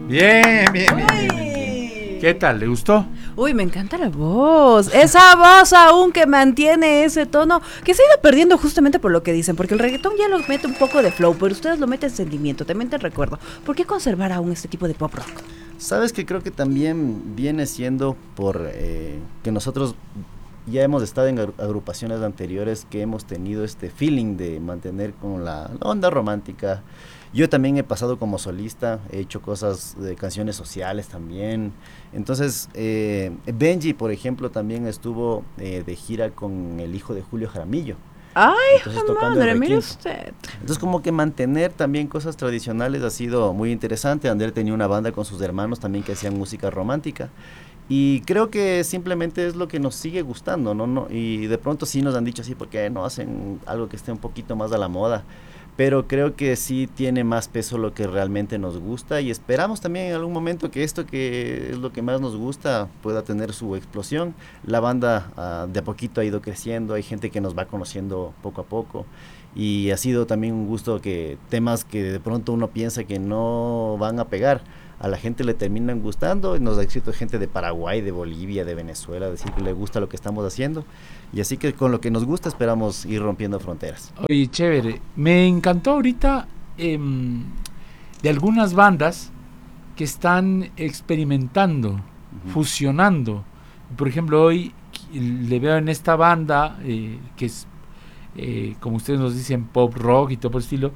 Bien, bien, bien, bien, bien, bien. ¿Qué tal? ¿Le gustó? Uy, me encanta la voz. Esa voz aún que mantiene ese tono, que se ha ido perdiendo justamente por lo que dicen, porque el reggaetón ya lo mete un poco de flow, pero ustedes lo meten sentimiento, también te recuerdo. ¿Por qué conservar aún este tipo de pop rock? Sabes que creo que también viene siendo por que nosotros ya hemos estado en agrupaciones anteriores que hemos tenido este feeling de mantener con la onda romántica. Yo también he pasado como solista, he hecho cosas de canciones sociales también. Entonces, Benji, por ejemplo, también estuvo de gira con el hijo de Julio Jaramillo. Ay, Entonces, tocando madre, el mire requinto. usted. Entonces, como que mantener también cosas tradicionales ha sido muy interesante. Ander tenía una banda con sus hermanos también que hacían música romántica. Y creo que simplemente es lo que nos sigue gustando, ¿no? Y de pronto sí nos han dicho así, ¿por qué no hacen algo que esté un poquito más a la moda? Pero creo que sí tiene más peso lo que realmente nos gusta y esperamos también en algún momento que esto que es lo que más nos gusta pueda tener su explosión. La banda de a poquito ha ido creciendo, hay gente que nos va conociendo poco a poco y ha sido también un gusto que temas que de pronto uno piensa que no van a pegar, a la gente le terminan gustando. Nos ha escrito gente de Paraguay, de Bolivia, de Venezuela, decir que le gusta lo que estamos haciendo. Y así que con lo que nos gusta esperamos ir rompiendo fronteras. Oye, chévere. Me encantó ahorita de algunas bandas que están experimentando, fusionando. Por ejemplo, hoy le veo en esta banda que es, como ustedes nos dicen, pop rock y todo por el estilo,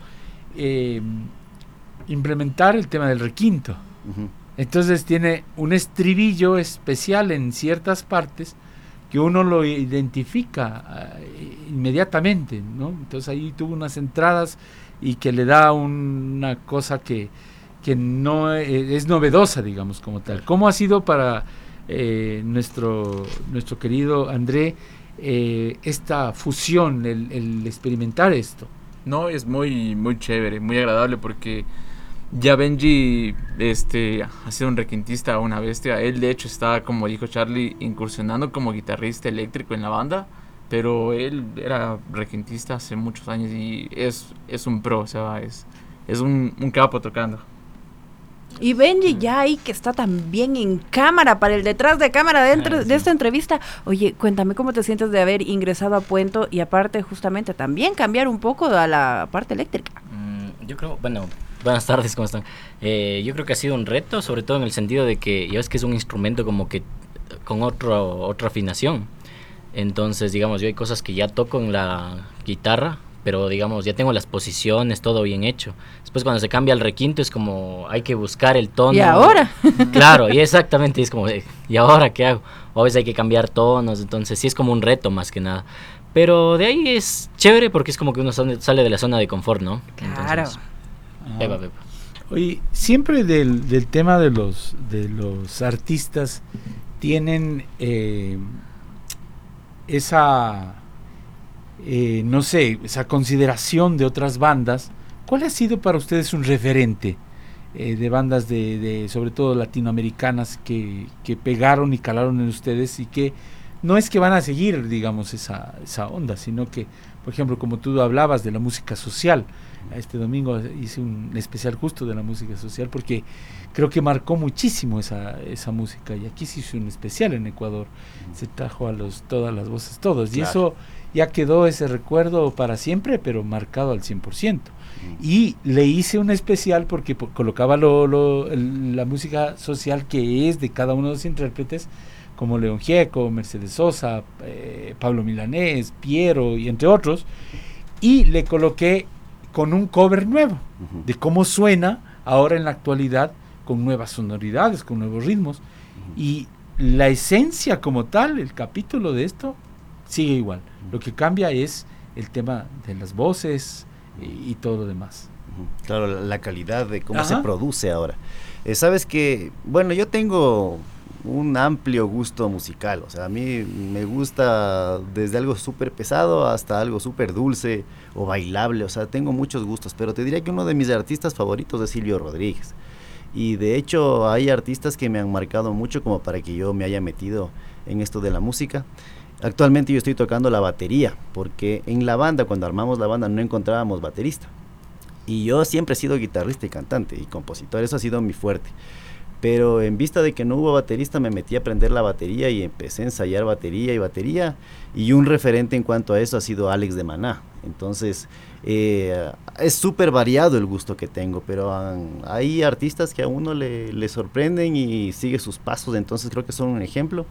implementar el tema del requinto. Entonces tiene un estribillo especial en ciertas partes que uno lo identifica inmediatamente, ¿no? Entonces ahí tuvo unas entradas y que le da una cosa que no es novedosa, digamos, como tal. ¿Cómo ha sido para nuestro querido André esta fusión, el experimentar esto? No, es muy, muy chévere, muy agradable porque ya Benji ha sido un requintista, una bestia. Él de hecho estaba, como dijo Charlie, incursionando como guitarrista eléctrico en la banda, pero él era requintista hace muchos años y es un pro, o sea, es un capo tocando. Y Benji ya ahí que está también en cámara, para el detrás de cámara de esta entrevista. Oye, cuéntame cómo te sientes de haber ingresado a Puento y aparte justamente también cambiar un poco a la parte eléctrica. Yo creo, bueno, buenas tardes, ¿cómo están? Yo creo que ha sido un reto, sobre todo en el sentido de que ya ves que es un instrumento como que con otra afinación. Entonces, digamos, yo hay cosas que ya toco en la guitarra, pero digamos, ya tengo las posiciones, todo bien hecho. Después cuando se cambia al requinto es como, hay que buscar el tono. ¿Y ahora? Claro, y exactamente, es como, ¿y ahora qué hago? O a veces hay que cambiar tonos, entonces sí es como un reto más que nada. Pero de ahí es chévere porque es como que uno sale de la zona de confort, ¿no? Claro. Entonces, pepa. Oye, siempre del tema de los artistas tienen esa no sé, esa consideración de otras bandas. ¿Cuál ha sido para ustedes un referente de bandas de sobre todo latinoamericanas que pegaron y calaron en ustedes y que no es que van a seguir, digamos, esa onda, sino que, por ejemplo, como tú hablabas de la música social, este domingo hice un especial justo de la música social porque creo que marcó muchísimo esa música, y aquí se hizo un especial en Ecuador, se trajo a todas las voces, todos, claro. Y eso ya quedó ese recuerdo para siempre, pero marcado al 100%. Y le hice un especial porque colocaba la música social que es de cada uno de los intérpretes, como León Gieco, Mercedes Sosa, Pablo Milanés, Piero y entre otros, y le coloqué con un cover nuevo de cómo suena ahora en la actualidad, con nuevas sonoridades, con nuevos ritmos, y la esencia como tal, el capítulo de esto sigue igual. Lo que cambia es el tema de las voces y todo lo demás. Claro, la calidad de cómo se produce ahora. Sabes que, bueno, yo tengo un amplio gusto musical, o sea, a mí me gusta desde algo súper pesado hasta algo súper dulce o bailable, o sea, tengo muchos gustos, pero te diría que uno de mis artistas favoritos es Silvio Rodríguez, y de hecho hay artistas que me han marcado mucho como para que yo me haya metido en esto de la música. Actualmente yo estoy tocando la batería, porque en la banda, cuando armamos la banda, no encontrábamos baterista. Y yo siempre he sido guitarrista y cantante y compositor, eso ha sido mi fuerte. Pero en vista de que no hubo baterista, me metí a aprender la batería y empecé a ensayar batería. Y un referente en cuanto a eso ha sido Alex de Maná. Entonces, es súper variado el gusto que tengo, pero hay artistas que a uno le sorprenden y sigue sus pasos, entonces creo que son un ejemplo.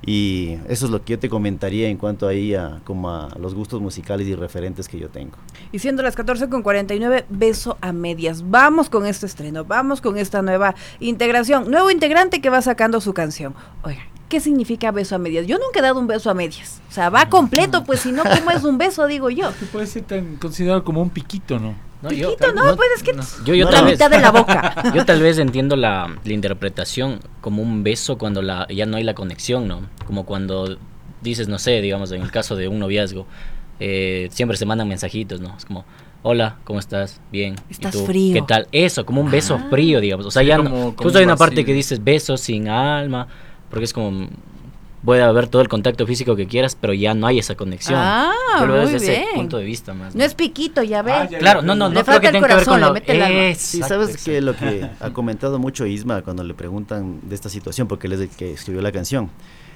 Y eso es lo que yo te comentaría en cuanto ahí como a los gustos musicales y referentes que yo tengo. Y siendo las 14:49, Beso a Medias. Vamos con este estreno, vamos con esta nueva integración, nuevo integrante que va sacando su canción. Oiga, ¿qué significa beso a medias? Yo nunca he dado un beso a medias. O sea, va completo, pues si no, ¿cómo es un beso, digo yo? Que puede ser considerado como un piquito, ¿no? No, Piquito, pues es que yo la tal vez, mitad de la boca. yo tal vez entiendo la interpretación como un beso cuando ya no hay la conexión, ¿no? Como cuando dices, no sé, digamos, en el caso de un noviazgo, siempre se mandan mensajitos, ¿no? Es como, hola, ¿cómo estás? Bien. Estás ¿Y tú? frío. ¿Qué tal? Eso, como un beso frío, digamos. O sea, Sí, ya como- no. como Justo hay un una parte vacío. que dices besos sin alma, porque es como, puede haber todo el contacto físico que quieras, pero ya no hay esa conexión. Ah, Yo lo veo muy desde ese bien. punto de vista más. No es piquito, ya ve. Ah, ya. Claro, no Le creo falta que el tenga que ver corazón, con le lo... mete el alma. Sí, Exacto, sabes que lo que ha comentado mucho Isma cuando le preguntan de esta situación, porque él es el que escribió la canción,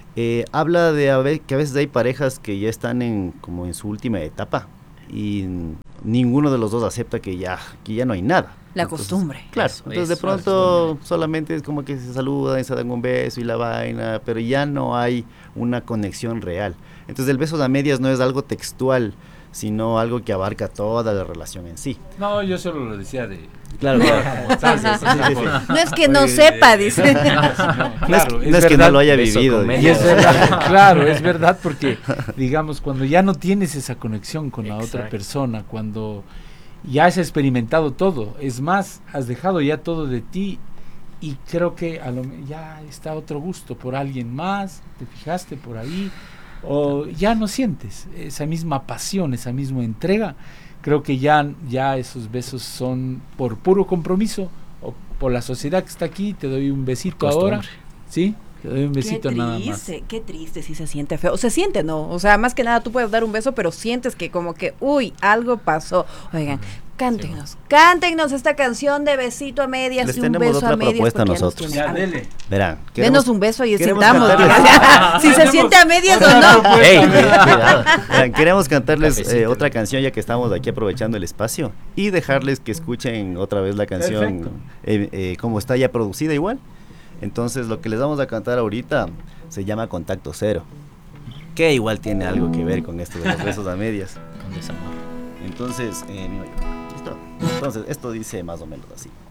habla de que a veces hay parejas que ya están como en su última etapa y ninguno de los dos acepta que ya no hay nada. La Entonces, costumbre. Claro, Eso, entonces de eso, pronto solamente es como que se saludan, se dan un beso y la vaina, pero ya no hay una conexión real. Entonces el beso a medias no es algo textual, sino algo que abarca toda la relación en sí. No, yo solo lo decía de... Claro, como tal, Sí, sí, sí, sí. No es que no sepa, dice. Claro, no es que no lo haya beso vivido. con digamos. Y es verdad, claro, es verdad, porque digamos, cuando ya no tienes esa conexión con la otra Exacto. persona, cuando ya has experimentado todo, es más, has dejado ya todo de ti y creo que ya está otro gusto por alguien más, te fijaste por ahí, o ya no sientes esa misma pasión, esa misma entrega, creo que ya esos besos son por puro compromiso o por la sociedad que está aquí, te doy un besito Costumbre. ahora, ¿sí? Te doy un besito nada más. Qué triste, sí se siente feo. Se siente, ¿no? O sea, más que nada tú puedes dar un beso, pero sientes que como que, uy, algo pasó. Oigan, cántenos esta canción de besito a medias Les y un tenemos beso otra a medias. propuesta porque ya nos nosotros. tiene Ya, hambre. dele. Verán, Denos un beso y queremos sentamos. cantarles- Si se siente a medias o no. ¡Ey! Cuidado. verán, queremos cantarles Cafecito. otra canción ya que estamos aquí aprovechando el espacio y dejarles que escuchen otra vez la canción como está ya producida igual. Entonces lo que les vamos a cantar ahorita se llama Contacto Cero, que igual tiene algo que ver con esto de los besos a medias. Con desamor. Entonces, ¿listo? Entonces esto dice más o menos así.